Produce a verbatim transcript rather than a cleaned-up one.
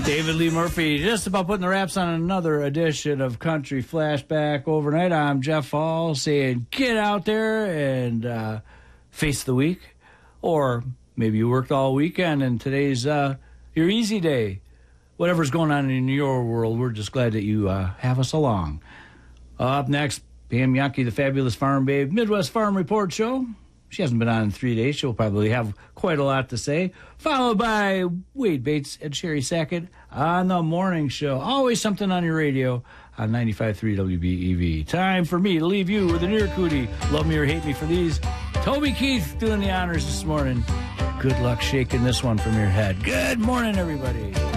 David Lee Murphy, just about putting the wraps on another edition of Country Flashback Overnight. I'm Jeff Hall saying get out there and uh, face the week. Or maybe you worked all weekend and today's uh, your easy day. Whatever's going on in your world, we're just glad that you uh, have us along. Uh, up next, Pam Yankee, the Fabulous Farm Babe, Midwest Farm Report Show. She hasn't been on in three days. She'll probably have quite a lot to say. Followed by Wade Bates and Sherry Sackett on the morning show. Always something on your radio on ninety-five point three W B E V. Time for me to leave you with an ear cootie. Love me or hate me for these. Toby Keith doing the honors this morning. Good luck shaking this one from your head. Good morning, everybody.